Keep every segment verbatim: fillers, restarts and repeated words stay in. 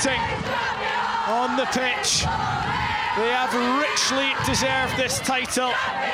shouting on the pitch. They have richly deserved this title.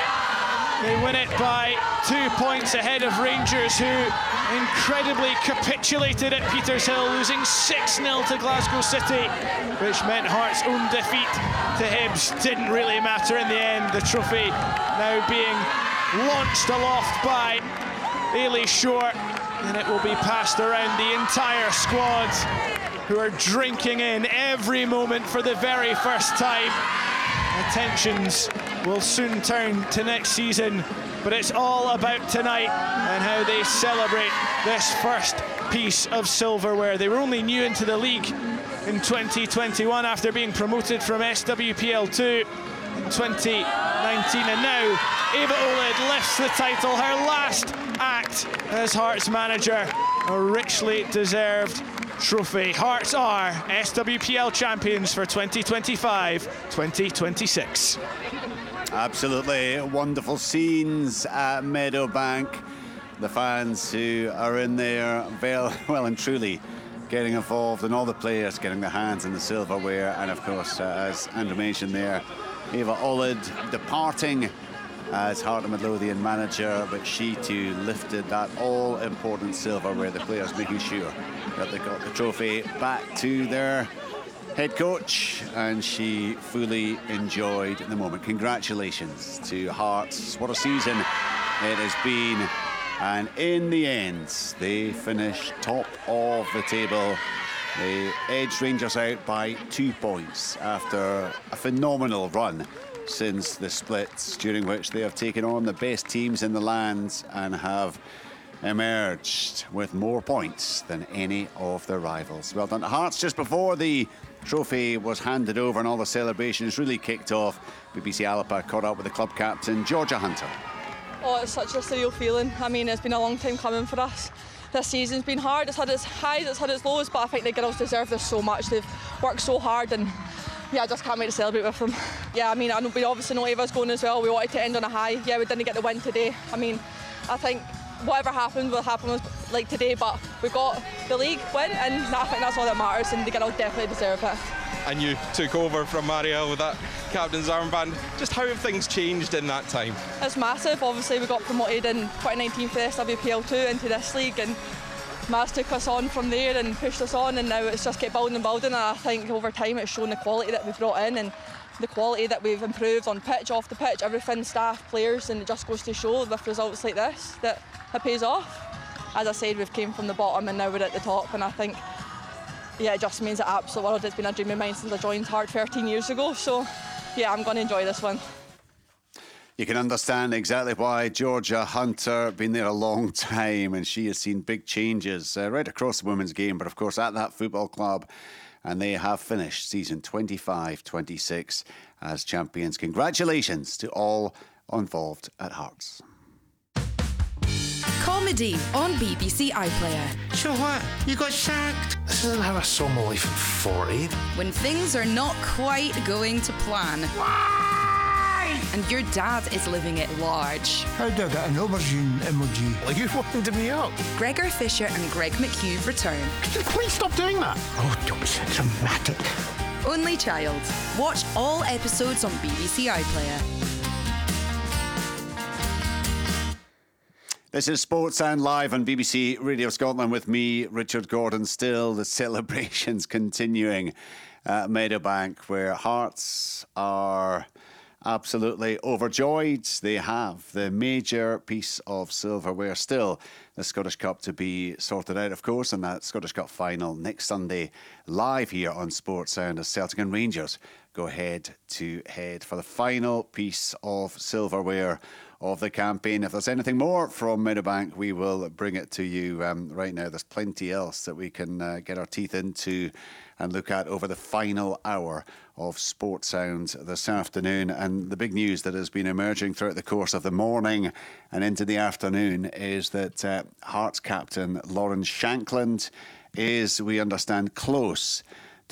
They win it by two points ahead of Rangers, who incredibly capitulated at Petershill, losing six nil to Glasgow City, which meant Hearts' own defeat to Hibs didn't really matter in the end. The trophy now being launched aloft by Ailey Shore, and it will be passed around the entire squad, who are drinking in every moment for the very first time. Attentions will soon turn to next season, but it's all about tonight and how they celebrate this first piece of silverware. They were only new into the league in twenty twenty-one after being promoted from S W P L two in twenty nineteen, and now Eva Olid lifts the title, her last act as Hearts manager, a richly deserved trophy. Hearts are S W P L champions for twenty twenty-five twenty twenty-six. Absolutely wonderful scenes at Meadowbank. The fans who are in there well, well and truly getting involved, and all the players getting their hands in the silverware. And of course, uh, as Andrew mentioned there, Eva Olid departing as Heart of Midlothian manager, but she too lifted that all-important silverware. The players making sure that they got the trophy back to their head coach, and she fully enjoyed the moment. Congratulations to Hearts. What a season it has been. And in the end, they finished top of the table. They edged Rangers out by two points after a phenomenal run since the splits, during which they have taken on the best teams in the land and have emerged with more points than any of their rivals. Well done to Hearts. Just before the trophy was handed over and all the celebrations really kicked off, B B C Alapa caught up with the club captain, Georgia Hunter. Oh, it's such a surreal feeling. I mean, it's been a long time coming for us. This season's been hard. It's had its highs, it's had its lows, but I think the girls deserve this so much. They've worked so hard, and yeah, I just can't wait to celebrate with them. Yeah, I mean, I know we obviously know Eva's going as well. We wanted to end on a high. Yeah, we didn't get the win today. I mean, I think whatever happened will happen like today, but we got the league win, and I think that's all that matters, and the girls definitely deserve it. And you took over from Marielle with that captain's armband. Just how have things changed in that time? It's massive. Obviously, we got promoted in twenty nineteen for the S W P L two into this league, and Maz took us on from there and pushed us on, and now it's just kept building and building. And I think over time it's shown the quality that we've brought in and the quality that we've improved on pitch, off the pitch, everything, staff, players, and it just goes to show with results like this that it pays off. As I said, we've came from the bottom and now we're at the top, and I think yeah, it just means the absolute world. It's been a dream of mine since I joined Heart thirteen years ago, so yeah, I'm going to enjoy this one. You can understand exactly why Georgia Hunter, been there a long time, and she has seen big changes uh, right across the women's game, but of course at that football club, and they have finished season twenty-five twenty-six as champions. Congratulations to all involved at Hearts. Comedy on B B C iPlayer. So what? You got sacked? This isn't how I saw my life at forty. When things are not quite going to plan. Why? And your dad is living it large. How do I get an aubergine emoji? Like you wound me up. Gregor Fisher and Greg McHugh return. Could you please stop doing that? Oh, don't be so dramatic. Only Child. Watch all episodes on B B C iPlayer. This is Sports Sound live on B B C Radio Scotland with me, Richard Gordon. Still the celebrations continuing at Meadowbank, where Hearts are absolutely overjoyed. They have the major piece of silverware. Still the Scottish Cup to be sorted out, of course, and that Scottish Cup final next Sunday live here on Sports Sound as Celtic and Rangers go head to head for the final piece of silverware of the campaign. If there's anything more from Meadowbank, we will bring it to you. Um, right now, there's plenty else that we can uh, get our teeth into and look at over the final hour of Sports Sound this afternoon. And the big news that has been emerging throughout the course of the morning and into the afternoon is that uh, Hearts captain Lauren Shankland is, we understand, close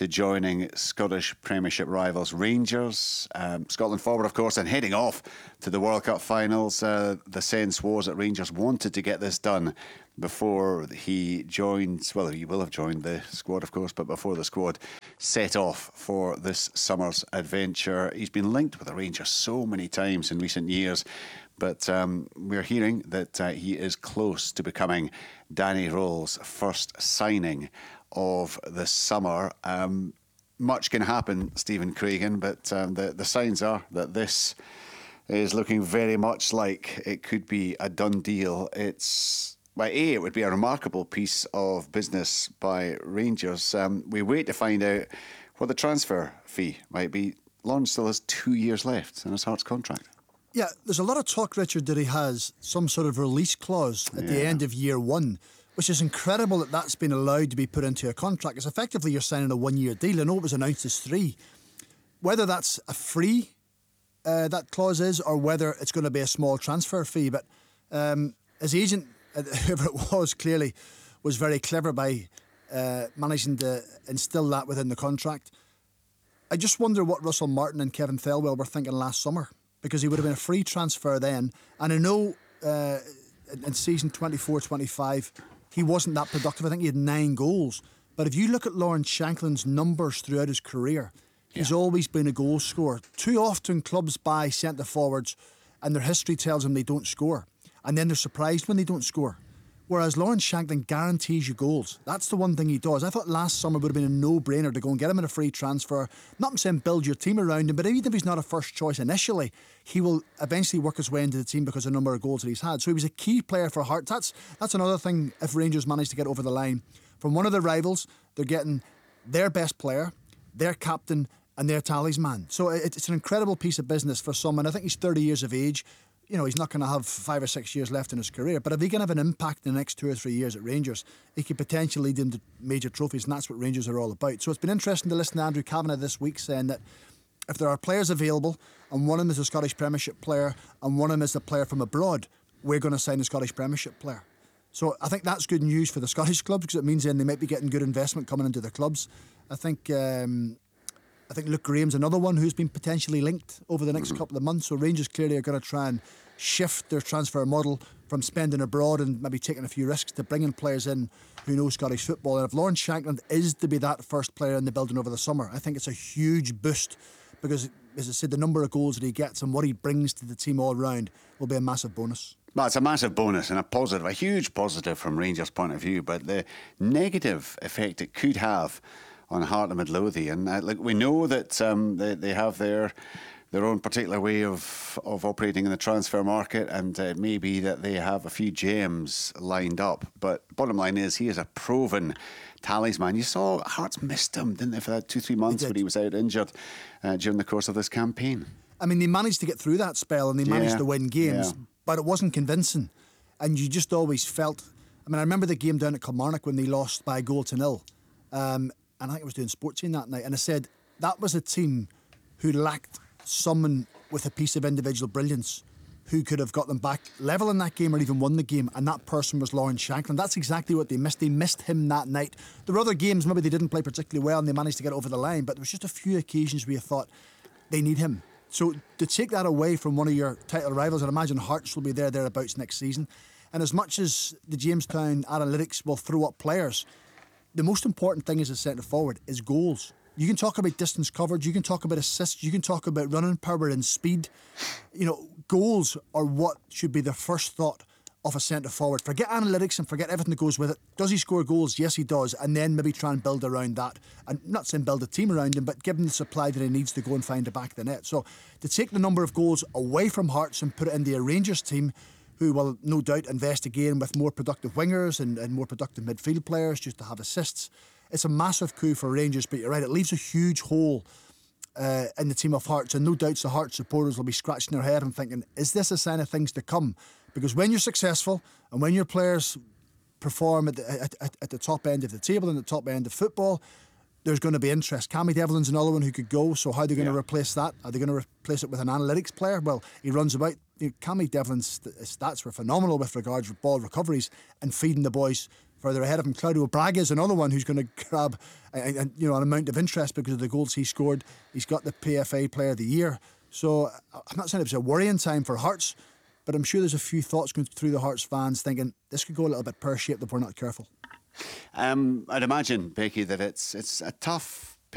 to joining Scottish Premiership rivals Rangers. Um, Scotland forward, of course, and heading off to the World Cup finals. Uh, the sense was that Rangers wanted to get this done before he joined, well, he will have joined the squad, of course, but before the squad set off for this summer's adventure. He's been linked with the Rangers so many times in recent years, but um, we're hearing that uh, he is close to becoming Danny Röhl's first signing of the summer. Um, much can happen, Stephen Craigan, but um, the, the signs are that this is looking very much like it could be a done deal. It's, well, A, it would be a remarkable piece of business by Rangers. Um, we wait to find out what the transfer fee might be. Lawrence still has two years left in his Hearts contract. Yeah, there's a lot of talk, Richard, that he has some sort of release clause at yeah. the end of year one, which is incredible that that's been allowed to be put into a contract. It's effectively you're signing a one-year deal. I know it was announced as three. Whether that's a free, uh, that clause is, or whether it's going to be a small transfer fee. But um, his agent, whoever it was, clearly was very clever by uh, managing to instill that within the contract. I just wonder what Russell Martin and Kevin Thelwell were thinking last summer, because he would have been a free transfer then. And I know uh, in season twenty-four twenty-five, he wasn't that productive. I think he had nine goals. But if you look at Lawrence Shankland's numbers throughout his career, he's yeah. always been a goal scorer. Too often clubs buy centre-forwards and their history tells them they don't score. And then they're surprised when they don't score. Whereas Lawrence Shankland guarantees you goals. That's the one thing he does. I thought last summer would have been a no-brainer to go and get him in a free transfer. Not saying build your team around him, but even if he's not a first choice initially, he will eventually work his way into the team because of the number of goals that he's had. So he was a key player for Hearts. That's, that's another thing if Rangers manage to get over the line. From one of the rivals, they're getting their best player, their captain, and their talisman. So it's an incredible piece of business for someone. I think he's thirty years of age. You know, he's not going to have five or six years left in his career, but if he can have an impact in the next two or three years at Rangers, he could potentially lead them to major trophies, and that's what Rangers are all about. So it's been interesting to listen to Andrew Kavanagh this week saying that if there are players available, and one of them is a Scottish Premiership player, and one of them is a player from abroad, we're going to sign a Scottish Premiership player. So I think that's good news for the Scottish clubs, because it means then they might be getting good investment coming into the clubs. I think... Um, I think Luke Graham's another one who's been potentially linked over the next mm-hmm. couple of months. So Rangers clearly are going to try and shift their transfer model from spending abroad and maybe taking a few risks to bringing players in who know Scottish football. And if Lawrence Shankland is to be that first player in the building over the summer, I think it's a huge boost because, as I said, the number of goals that he gets and what he brings to the team all round will be a massive bonus. Well, it's a massive bonus and a positive, a huge positive from Rangers' point of view, but the negative effect it could have on Heart of Midlothian. Uh, like we know that um, they, they have their their own particular way of, of operating in the transfer market, and uh, it may be that they have a few gems lined up. But bottom line is, he is a proven talisman. You saw Hearts missed him, didn't they, for that two, three months when he was out injured uh, during the course of this campaign. I mean, they managed to get through that spell and they managed yeah, to win games, yeah. but it wasn't convincing. And you just always felt... I mean, I remember the game down at Kilmarnock when they lost by a goal to nil. Um, and I think I was doing Sports Scene that night, and I said that was a team who lacked someone with a piece of individual brilliance who could have got them back level in that game or even won the game, and that person was Lawrence Shankland. That's exactly what they missed. They missed him that night. There were other games maybe they didn't play particularly well and they managed to get over the line, but there was just a few occasions where you thought they need him. So to take that away from one of your title rivals, I imagine Hearts will be there thereabouts next season. And as much as the Jamestown analytics will throw up players, the most important thing as a centre forward is goals. You can talk about distance coverage, you can talk about assists, you can talk about running power and speed. You know, goals are what should be the first thought of a centre forward. Forget analytics and forget everything that goes with it. Does he score goals? Yes, he does. And then maybe try and build around that. And not saying build a team around him, but give him the supply that he needs to go and find the back of the net. So to take the number of goals away from Hearts and put it in the Rangers team, who will no doubt invest again with more productive wingers and, and more productive midfield players just to have assists. It's a massive coup for Rangers, but you're right, it leaves a huge hole uh, in the team of Hearts, and no doubt the Hearts supporters will be scratching their head and thinking, is this a sign of things to come? Because when you're successful and when your players perform at the, at, at, at the top end of the table and the top end of football, there's going to be interest. Cammy Devlin's another one who could go, so how are they going yeah. to replace that? Are they going to replace it with an analytics player? Well, he runs about. You know, Cammy Devlin's stats were phenomenal with regards to ball recoveries and feeding the boys further ahead of him. Claudio Braga is another one who's going to grab a, a, you know, an amount of interest because of the goals he scored. He's got the P F A Player of the Year. So I'm not saying it was a worrying time for Hearts, but I'm sure there's a few thoughts going through the Hearts fans thinking this could go a little bit pear-shaped if we're not careful. Um, I'd imagine, Becky, that it's it's a tough